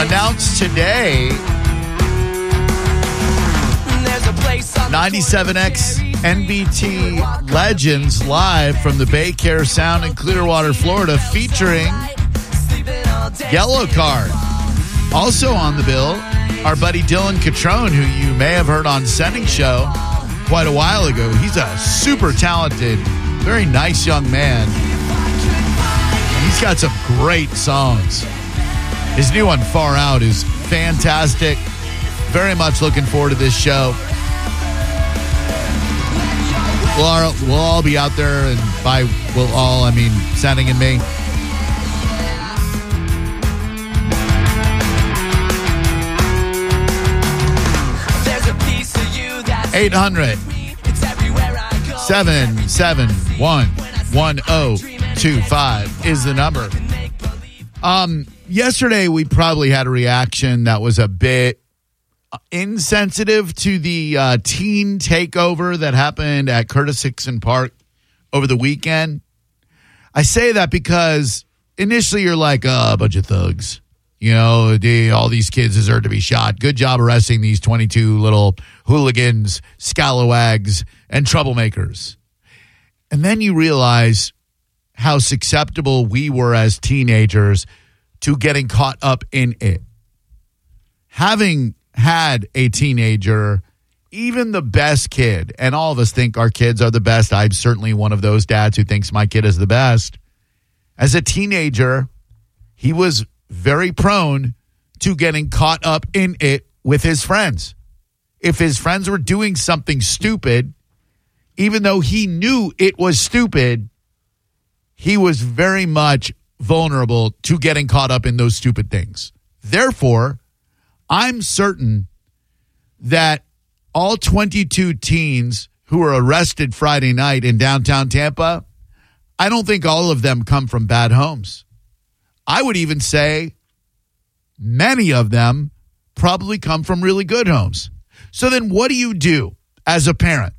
announced today 97X NBT Legends live from the Bay Care Sound in Clearwater, Florida, featuring Yellow Card. Also on the bill, our buddy Dylan Catrone, who you may have heard on Sending Show quite a while ago. He's a super talented, very nice young man. And he's got some great songs. His new one, Far Out, is fantastic. Very much looking forward to this show. We'll all be out there, and by we'll all, I mean Sending and me. There's a piece of you that's 800-771-1025 is the number. Yesterday we probably had a reaction that was a bit insensitive to the teen takeover that happened at Curtis Hickson Park over the weekend. I say that because initially you're like, a bunch of thugs. You know, all these kids deserve to be shot. Good job arresting these 22 little hooligans, scalawags, and troublemakers. And then you realize how susceptible we were as teenagers to getting caught up in it. Having had a teenager, even the best kid, and all of us think our kids are the best. I'm certainly one of those dads who thinks my kid is the best. As a teenager, he was very prone to getting caught up in it with his friends. If his friends were doing something stupid, even though he knew it was stupid, he was very much vulnerable to getting caught up in those stupid things. Therefore, I'm certain that all 22 teens who were arrested Friday night in downtown Tampa, I don't think all of them come from bad homes. I would even say many of them probably come from really good homes. So then what do you do as a parent?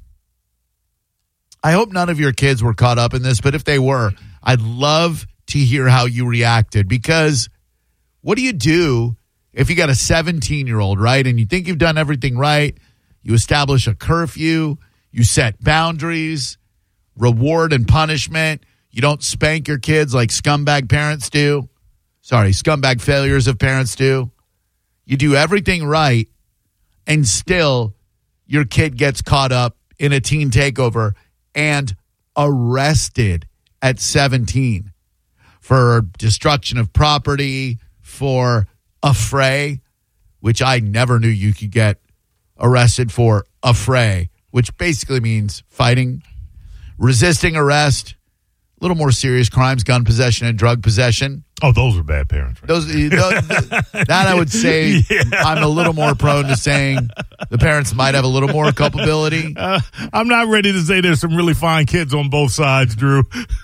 I hope none of your kids were caught up in this, but if they were, I'd love to hear how you reacted, because what do you do if you got a 17-year-old, right, and you think you've done everything right? You establish a curfew, you set boundaries, reward and punishment. You don't spank your kids like scumbag parents do. Sorry, scumbag failures of parents do. You do everything right, and still your kid gets caught up in a teen takeover and arrested at 17 for destruction of property, for affray, which I never knew you could get arrested for. Affray, which basically means fighting, resisting arrest, a little more serious crimes, gun possession and drug possession. Oh, those are bad parents. Right? That I would say, yeah. I'm a little more prone to saying the parents might have a little more culpability. I'm not ready to say there's some really fine kids on both sides, Drew.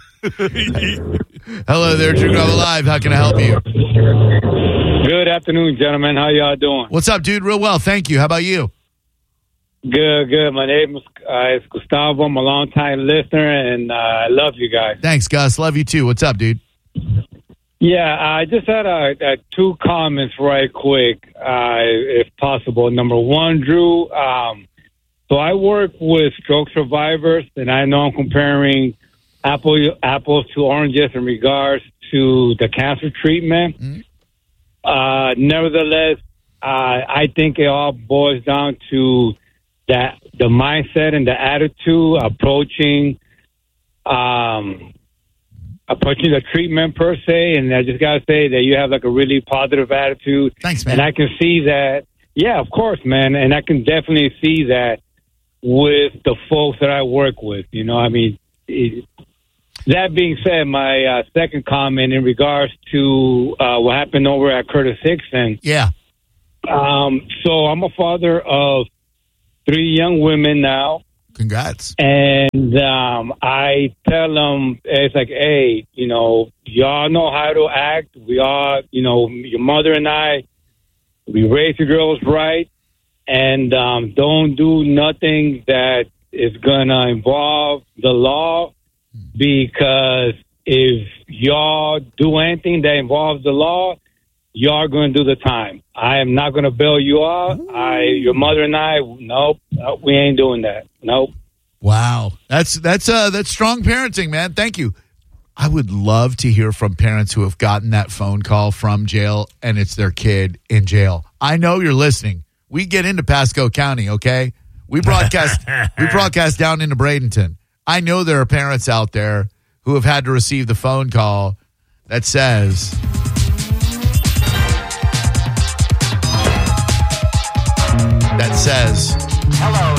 Hello there, Drew Garabo Live. How can I help you? Good afternoon, gentlemen. How y'all doing? What's up, dude? Real well, thank you. How about you? Good. My name is Gustavo. I'm a long-time listener, and I love you guys. Thanks, Gus. Love you, too. What's up, dude? Yeah, I just had two comments right quick, if possible. Number one, Drew, so I work with stroke survivors, and I know I'm comparing apples to oranges in regards to the cancer treatment. Mm-hmm. Nevertheless, I think it all boils down to that the mindset and the attitude approaching the treatment per se. And I just gotta say that you have like a really positive attitude. Thanks, man. And I can see that. Yeah, of course, man. And I can definitely see that with the folks that I work with. You know, I mean, that being said, my second comment in regards to what happened over at Curtis Hickson. Yeah. So I'm a father of 3 young women now. Congrats. And I tell them, it's like, hey, you know, y'all know how to act. We all, you know, your mother and I, we raise the girls right. And don't do nothing that is going to involve the law, because if y'all do anything that involves the law, You're going to do the time. I am not going to bail you out. Your mother and I, nope, we ain't doing that. Nope. Wow. That's strong parenting, man. Thank you. I would love to hear from parents who have gotten that phone call from jail and it's their kid in jail. I know you're listening. We get into Pasco County, okay? We broadcast down into Bradenton. I know there are parents out there who have had to receive the phone call that says, hello.